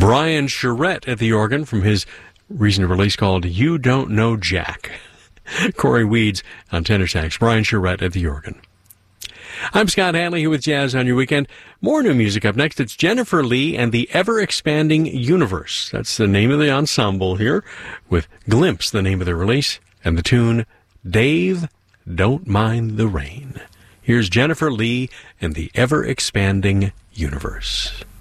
Brian Charette at the organ from his recent release called You Don't Know Jack. Corey Weeds on tenor sax, Brian Charette at the organ. I'm Scott Hanley here with Jazz on Your Weekend. More new music up next. It's Jennifer Lee and the Ever-Expanding Universe. That's the name of the ensemble here, with Glimpse, the name of the release, and the tune, Dave, Don't Mind the Rain. Here's Jennifer Lee and the Ever-Expanding Universe.